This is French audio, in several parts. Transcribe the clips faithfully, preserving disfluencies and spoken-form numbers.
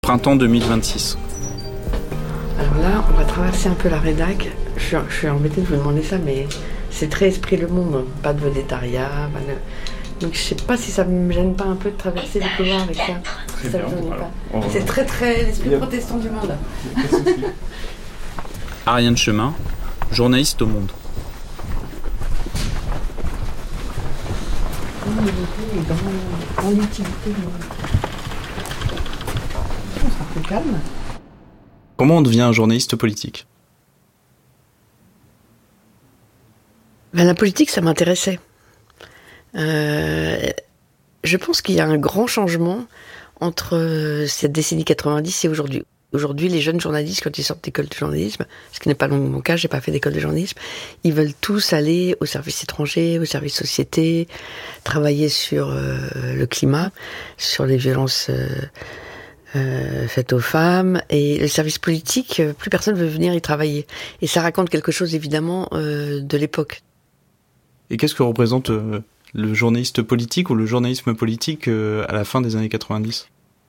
Printemps deux mille vingt-six. Alors là, on va traverser un peu la rédac. Je suis, je suis embêtée de vous demander ça, mais c'est très esprit le monde. Pas de végétariat, pas de... Donc je sais pas si ça me gêne pas un peu de traverser les couloirs avec ça. Très ça bien. me gêne Alors, pas. on va- C'est très très l'esprit Il y a- protestant du monde. Ariane Chemin, journaliste au Monde. Dans l'utilité du monde. On sera plus calme. Comment on devient un journaliste politique ? Ben, la politique, ça m'intéressait. Euh, je pense qu'il y a un grand changement entre cette décennie quatre-vingt-dix et aujourd'hui. Aujourd'hui, les jeunes journalistes, quand ils sortent d'école de journalisme, ce qui n'est pas mon cas, j'ai pas fait d'école de journalisme, ils veulent tous aller au service étranger, au service société, travailler sur euh, le climat, sur les violences euh, euh, faites aux femmes, et le service politique, plus personne veut venir y travailler. Et ça raconte quelque chose, évidemment, euh, de l'époque. Et qu'est-ce que représente euh, le journaliste politique ou le journalisme politique euh, à la fin des années quatre-vingt-dix ?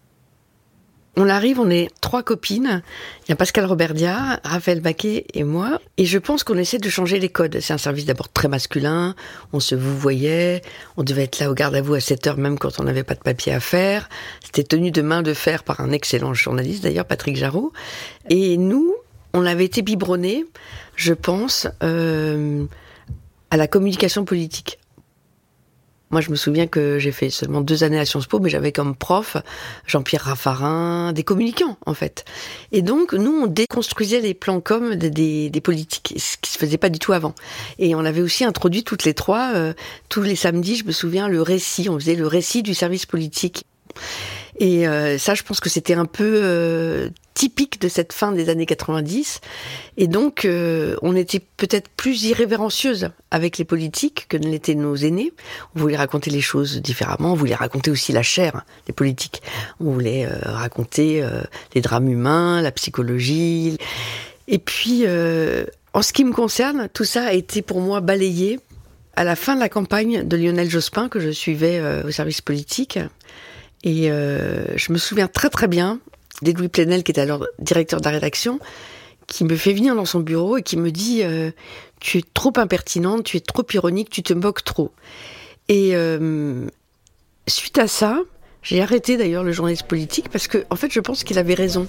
On arrive, on est trois copines. Il y a Pascal Roberdia, Raphaël Baquet et moi. Et je pense qu'on essaie de changer les codes. C'est un service d'abord très masculin. On se vouvoyait. On devait être là au garde à vous à sept heures, même quand on n'avait pas de papier à faire. C'était tenu de main de fer par un excellent journaliste, d'ailleurs, Patrick Jarreau. Et nous, on avait été biberonnés, je pense, euh, à la communication politique. Moi, je me souviens que j'ai fait seulement deux années à Sciences Po, mais j'avais comme prof Jean-Pierre Raffarin, des communicants, en fait. Et donc, nous, on déconstruisait les plans com des, des, des politiques, ce qui se faisait pas du tout avant. Et on avait aussi introduit toutes les trois, euh, tous les samedis, je me souviens, le récit. On faisait le récit du service politique. Et euh, ça, je pense que c'était un peu euh, typique de cette fin des années quatre-vingt-dix. Et donc, euh, on était peut-être plus irrévérencieuse avec les politiques que ne l'étaient nos aînés. On voulait raconter les choses différemment. On voulait raconter aussi la chair des politiques. On voulait euh, raconter euh, les drames humains, la psychologie. Et puis, euh, en ce qui me concerne, tout ça a été pour moi balayé à la fin de la campagne de Lionel Jospin, que je suivais euh, au service politique. Et euh, je me souviens très très bien d'Edoui Plenel, qui était alors directeur de la rédaction, qui me fait venir dans son bureau et qui me dit euh, « Tu es trop impertinente, tu es trop ironique, tu te moques trop ». Et euh, suite à ça, j'ai arrêté d'ailleurs le journaliste politique parce que, en fait, je pense qu'il avait raison.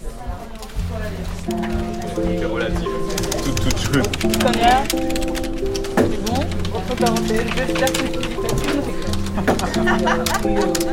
C'est relatif. Tout, toute chose. Sonia, c'est bon. Entre parenthèses, j'espère que c'est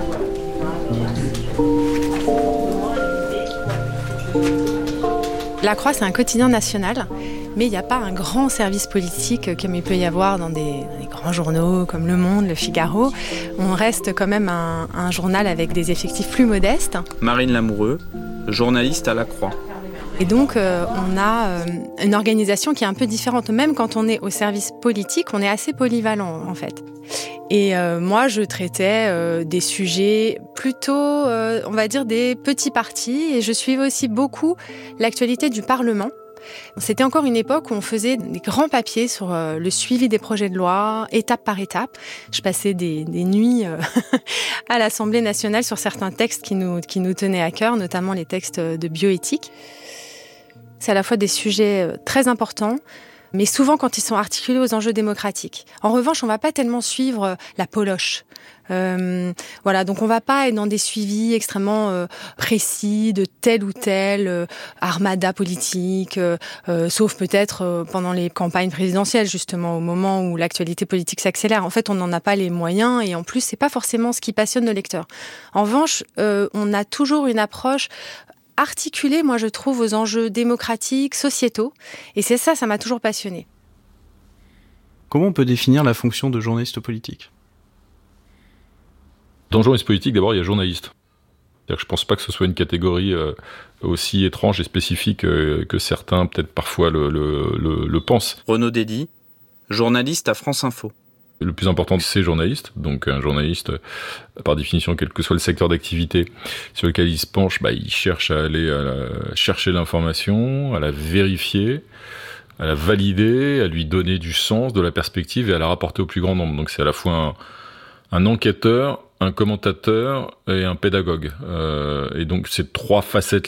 La Croix, c'est un quotidien national, mais il n'y a pas un grand service politique comme il peut y avoir dans des, dans des grands journaux comme Le Monde, Le Figaro. On reste quand même un, un journal avec des effectifs plus modestes. Marine Lamoureux, journaliste à La Croix. Et donc, euh, on a euh, une organisation qui est un peu différente. Même quand on est au service politique, on est assez polyvalent, en fait. Et euh, moi, je traitais euh, des sujets plutôt, euh, on va dire, des petits partis. Et je suivais aussi beaucoup l'actualité du Parlement. C'était encore une époque où on faisait des grands papiers sur euh, le suivi des projets de loi, étape par étape. Je passais des, des nuits euh, à l'Assemblée nationale sur certains textes qui nous, qui nous tenaient à cœur, notamment les textes de bioéthique. C'est à la fois des sujets très importants, mais souvent quand ils sont articulés aux enjeux démocratiques. En revanche, on ne va pas tellement suivre la poloche. Euh, voilà, donc on ne va pas être dans des suivis extrêmement euh, précis de tel ou tel euh, armada politique, euh, euh, sauf peut-être euh, pendant les campagnes présidentielles, justement, au moment où l'actualité politique s'accélère. En fait, on n'en a pas les moyens et en plus, c'est pas forcément ce qui passionne le lecteur. En revanche, euh, on a toujours une approche articulé, moi je trouve, aux enjeux démocratiques, sociétaux. Et c'est ça, ça m'a toujours passionnée. Comment on peut définir la fonction de journaliste politique ? Dans le journaliste politique, d'abord, il y a journaliste. C'est-à-dire que je ne pense pas que ce soit une catégorie euh, aussi étrange et spécifique euh, que certains, peut-être parfois, le, le, le, le pensent. Renaud Dédy, journaliste à France Info. Le plus important, c'est journaliste. Donc un journaliste, par définition, quel que soit le secteur d'activité sur lequel il se penche, bah, il cherche à aller à la, chercher l'information, à la vérifier, à la valider, à lui donner du sens, de la perspective et à la rapporter au plus grand nombre. Donc c'est à la fois un, un enquêteur un commentateur et un pédagogue. Euh, et donc ces trois facettes